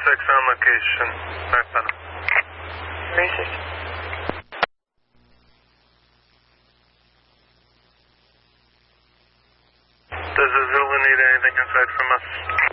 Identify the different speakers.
Speaker 1: 6 on location. Northbound.
Speaker 2: Racist.
Speaker 1: Does the Zulu need anything inside from us?